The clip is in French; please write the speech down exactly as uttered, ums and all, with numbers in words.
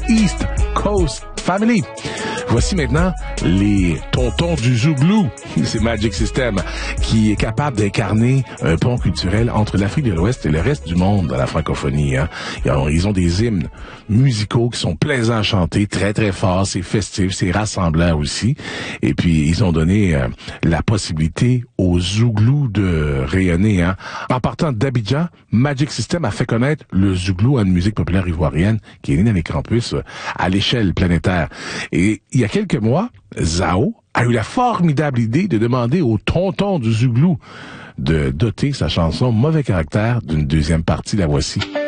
East Coast Family. Voici maintenant les tontons du Zouglou. C'est Magic System qui est capable d'incarner un pont culturel entre l'Afrique de l'Ouest et le reste du monde dans la francophonie. Hein. Ils ont des hymnes musicaux qui sont plaisants à chanter, très très forts, c'est festif, c'est rassemblant aussi. Et puis ils ont donné euh, la possibilité aux Zouglous de rayonner. Hein. En partant d'Abidjan, Magic System a fait connaître le Zouglou à une musique populaire ivoirienne qui est née dans les campus euh, à l'échelle planétaire. Et il y a quelques mois, Zao a eu la formidable idée de demander au tonton du Zouglou de doter sa chanson Mauvais Caractère d'une deuxième partie. La voici.